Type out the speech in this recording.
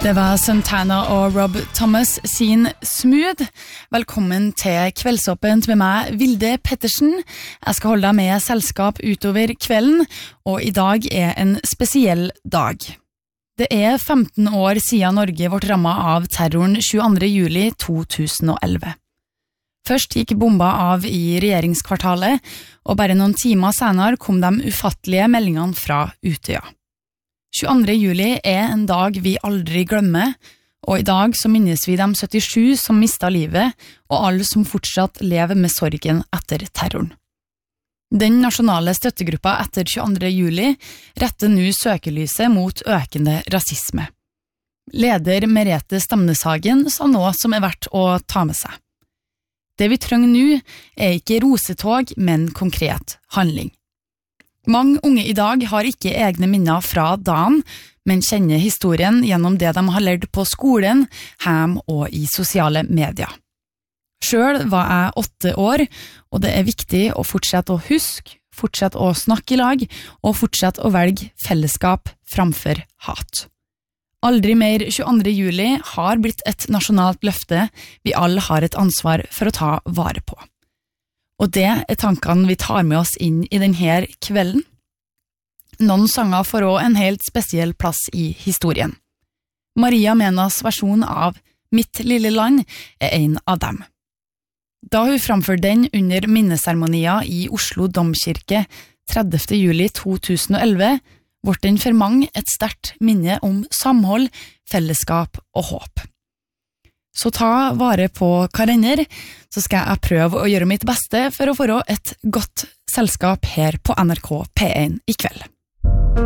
Det var Santana og Rob Thomas sin Smooth. Velkommen til Kveldsåpent med meg, Vilde Pettersen. Jeg skal holde deg med selskap utover kvelden, og i dag er en spesiell dag. Det er 15 år siden Norge ble rammet av terroren 22. juli 2011. Først gikk bomba av i regjeringskvartalet, og bare noen timer senere kom de ufattelige meldingene fra Utøya. 22. juli er en dag vi aldri glemmer, og i dag så minnes vi de 77 som mistet livet, og alle som fortsatt lever med sorgen etter terroren. Den nasjonale støttegruppa etter 22. juli retter nå søkelyset mot økende rasisme. Leder Merete Stamneshagen sa noe som er verdt å ta med seg. Det vi trenger nå er ikke rosetog, men konkret handling. Mange unge i dag har ikke egne minner fra dagen, men kjenner historien gjennom det de har lært på skolen, hjem og i sosiale medier. Selv var jeg 8 år, og det er viktig å fortsette å huske, fortsette å snakke i lag, og fortsette å velge fellesskap framfor hat. Aldri mer 22. juli har blitt et nasjonalt løfte vi alle har et ansvar for å ta vare på. Og det er tankene vi tar med oss inn i denne kvelden. Noen sanger får også en helt spesiell plass i historien. Maria Menas versjon av Mitt lille land er en av dem. Da hun framførte den under minneseremonier i Oslo Domkirke 30. juli 2011, ble den for mange et sterkt minne om samhold, fellesskap og håp. Så ta vare på hverandre, så skal jeg prøve å gjøre mitt beste for å få et godt selskap her på NRK P1 i kveld.